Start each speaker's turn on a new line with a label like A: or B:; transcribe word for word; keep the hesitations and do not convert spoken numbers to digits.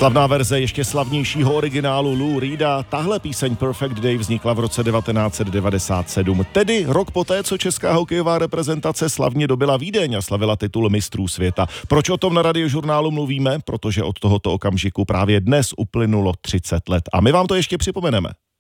A: Slavná verze ještě slavnějšího originálu Lou Reeda. Tahle píseň Perfect Day vznikla v roce devatenáct set devadesát sedm, tedy rok poté, co česká hokejová reprezentace slavně dobyla Vídeň a slavila titul mistrů světa. Proč o tom na Radiožurnálu mluvíme? Protože od tohoto okamžiku právě dnes uplynulo třicet let a my vám to ještě připomeneme.